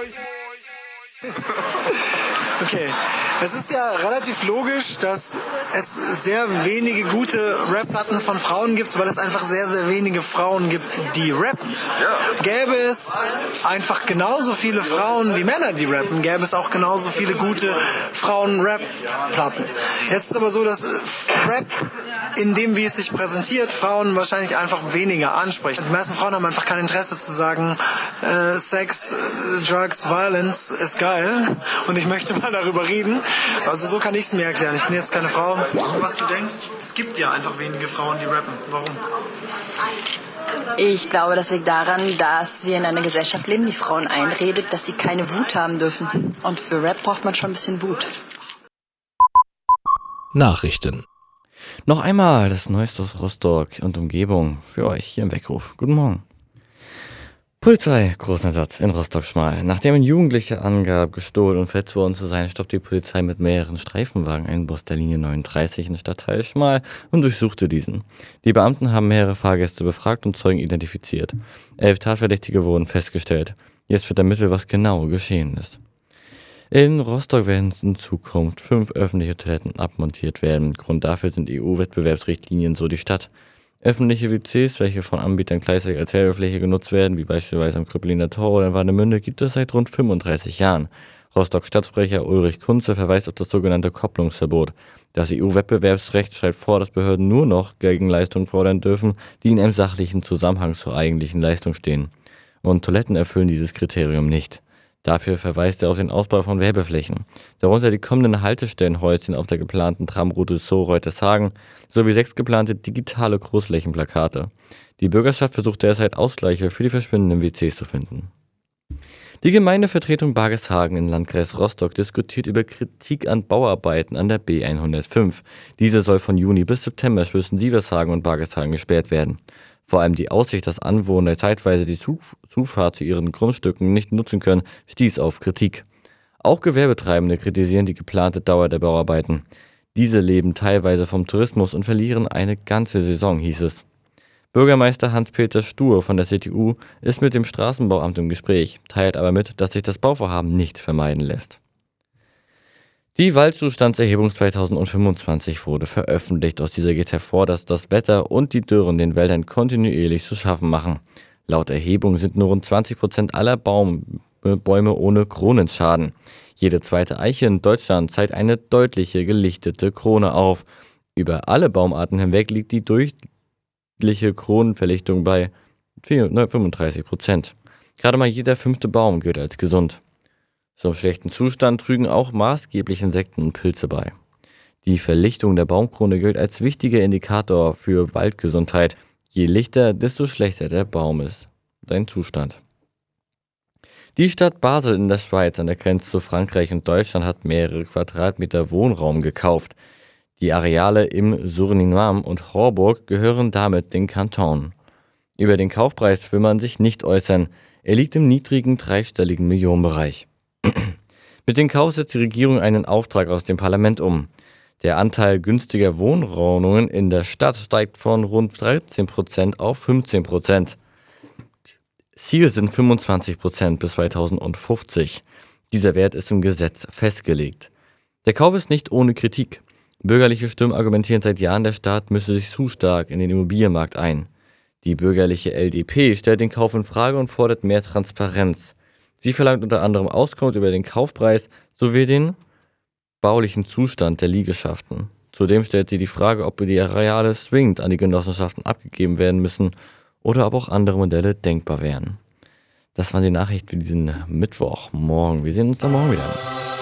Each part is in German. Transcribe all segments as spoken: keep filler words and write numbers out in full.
Okay, es ist ja relativ logisch, dass es sehr wenige gute Rap-Platten von Frauen gibt, weil es einfach sehr, sehr wenige Frauen gibt, die rappen. Gäbe es einfach genauso viele Frauen wie Männer, die rappen, gäbe es auch genauso viele gute Frauen-Rap-Platten. Jetzt ist es aber so, dass Rap, in dem, wie es sich präsentiert, Frauen wahrscheinlich einfach weniger anspricht. Die meisten Frauen haben einfach kein Interesse zu sagen, äh, Sex, äh, Drugs, Violence ist geil und ich möchte mal darüber reden. Also so kann ich es mir erklären. Ich bin jetzt keine Frau. Was du denkst, es gibt ja einfach wenige Frauen, die rappen. Warum? Ich glaube, das liegt daran, dass wir in einer Gesellschaft leben, die Frauen einredet, dass sie keine Wut haben dürfen. Und für Rap braucht man schon ein bisschen Wut. Nachrichten. Noch einmal das Neueste aus Rostock und Umgebung für euch hier im Weckruf. Guten Morgen. Polizei, Großeinsatz in Rostock-Schmal. Nachdem ein Jugendlicher angab, gestohlen und verletzt worden zu sein, stoppt die Polizei mit mehreren Streifenwagen einen Bus der Linie neununddreißig in Stadtteil Schmal und durchsuchte diesen. Die Beamten haben mehrere Fahrgäste befragt und Zeugen identifiziert. Elf Tatverdächtige wurden festgestellt. Jetzt wird ermittelt, was genau geschehen ist. In Rostock werden in Zukunft fünf öffentliche Toiletten abmontiert werden. Grund dafür sind E U-Wettbewerbsrichtlinien, so die Stadt. Öffentliche W Cs, welche von Anbietern gleichzeitig als Werbefläche genutzt werden, wie beispielsweise am Krüppeliner Tor oder in Warnemünde, gibt es seit rund fünfunddreißig Jahren. Rostock-Stadtsprecher Ulrich Kunze verweist auf das sogenannte Kopplungsverbot. Das E U-Wettbewerbsrecht schreibt vor, dass Behörden nur noch Gegenleistungen fordern dürfen, die in einem sachlichen Zusammenhang zur eigentlichen Leistung stehen. Und Toiletten erfüllen dieses Kriterium nicht. Dafür verweist er auf den Ausbau von Werbeflächen, darunter die kommenden Haltestellenhäuschen auf der geplanten Tramroute Zoo-Reutershagen sowie sechs geplante digitale Großflächenplakate. Die Bürgerschaft versucht derzeit Ausgleiche für die verschwindenden W Cs zu finden. Die Gemeindevertretung Bargeshagen im Landkreis Rostock diskutiert über Kritik an Bauarbeiten an der B hundertfünf. Diese soll von Juni bis September zwischen Sievershagen und Bargeshagen gesperrt werden. Vor allem die Aussicht, dass Anwohner zeitweise die Zufahrt zu ihren Grundstücken nicht nutzen können, stieß auf Kritik. Auch Gewerbetreibende kritisieren die geplante Dauer der Bauarbeiten. Diese leben teilweise vom Tourismus und verlieren eine ganze Saison, hieß es. Bürgermeister Hans-Peter Stur von der C D U ist mit dem Straßenbauamt im Gespräch, teilt aber mit, dass sich das Bauvorhaben nicht vermeiden lässt. Die Waldzustandserhebung zweitausendfünfundzwanzig wurde veröffentlicht. Aus dieser geht hervor, dass das Wetter und die Dürren den Wäldern kontinuierlich zu schaffen machen. Laut Erhebung sind nur rund zwanzig Prozent aller Baum, äh, Bäume ohne Kronenschaden. Jede zweite Eiche in Deutschland zeigt eine deutliche gelichtete Krone auf. Über alle Baumarten hinweg liegt die durchschnittliche Kronenverlichtung bei fünfunddreißig Prozent. Gerade mal jeder fünfte Baum gilt als gesund. Zum schlechten Zustand trügen auch maßgeblich Insekten und Pilze bei. Die Verlichtung der Baumkrone gilt als wichtiger Indikator für Waldgesundheit. Je lichter, desto schlechter der Baum ist. Sein Zustand. Die Stadt Basel in der Schweiz an der Grenze zu Frankreich und Deutschland hat mehrere Quadratmeter Wohnraum gekauft. Die Areale im Suriname und Horburg gehören damit den Kanton. Über den Kaufpreis will man sich nicht äußern. Er liegt im niedrigen dreistelligen Millionenbereich. Mit dem Kauf setzt die Regierung einen Auftrag aus dem Parlament um. Der Anteil günstiger Wohnwohnungen in der Stadt steigt von rund dreizehn Prozent auf fünfzehn Prozent. Ziel sind fünfundzwanzig Prozent bis zweitausendfünfzig. Dieser Wert ist im Gesetz festgelegt. Der Kauf ist nicht ohne Kritik. Bürgerliche Stimmen argumentieren seit Jahren, der Staat müsse sich zu stark in den Immobilienmarkt ein. Die bürgerliche L D P stellt den Kauf in Frage und fordert mehr Transparenz. Sie verlangt unter anderem Auskunft über den Kaufpreis sowie den baulichen Zustand der Liegenschaften. Zudem stellt sie die Frage, ob die Areale zwingend an die Genossenschaften abgegeben werden müssen oder ob auch andere Modelle denkbar wären. Das waren die Nachrichten für diesen Mittwochmorgen. Wir sehen uns dann morgen wieder.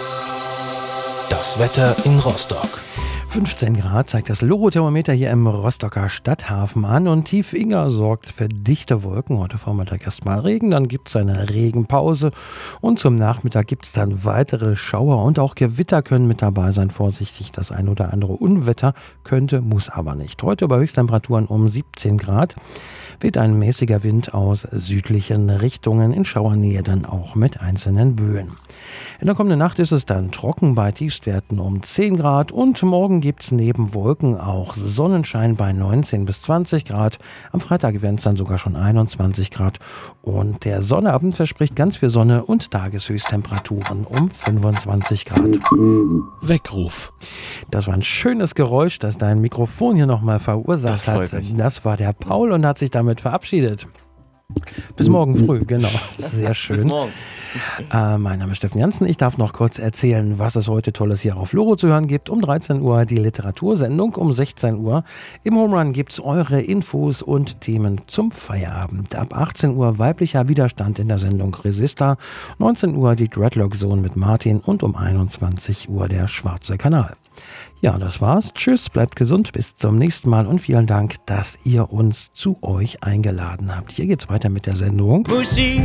Das Wetter in Rostock. fünfzehn Grad zeigt das Logothermometer hier im Rostocker Stadthafen an und Tief-Inger sorgt für dichte Wolken. Heute Vormittag erstmal Regen, dann gibt es eine Regenpause und zum Nachmittag gibt es dann weitere Schauer und auch Gewitter können mit dabei sein. Vorsichtig, das ein oder andere Unwetter könnte, muss aber nicht. Heute bei Höchsttemperaturen um siebzehn Grad. weht ein mäßiger Wind aus südlichen Richtungen, in Schauernähe dann auch mit einzelnen Böen. In der kommenden Nacht ist es dann trocken bei Tiefstwerten um zehn Grad und morgen gibt es neben Wolken auch Sonnenschein bei neunzehn bis zwanzig Grad. Am Freitag werden es dann sogar schon einundzwanzig Grad und der Sonnabend verspricht ganz viel Sonne und Tageshöchsttemperaturen um fünfundzwanzig Grad. Weckruf. Das war ein schönes Geräusch, das dein Mikrofon hier nochmal verursacht Das freut hat. mich. Das war der Paul und hat sich damit verabschiedet. Bis morgen früh, genau. Sehr schön. Bis morgen. Äh, mein Name ist Steffen Janssen. Ich darf noch kurz erzählen, was es heute Tolles hier auf Loro zu hören gibt. Um dreizehn Uhr die Literatursendung, um sechzehn Uhr im Home Run gibt es eure Infos und Themen zum Feierabend. Ab achtzehn Uhr weiblicher Widerstand in der Sendung Resista, neunzehn Uhr die Dreadlock Zone mit Martin und um einundzwanzig Uhr der Schwarze Kanal. Ja, das war's. Tschüss, bleibt gesund, bis zum nächsten Mal und vielen Dank, dass ihr uns zu euch eingeladen habt. Hier geht's weiter mit der Sendung.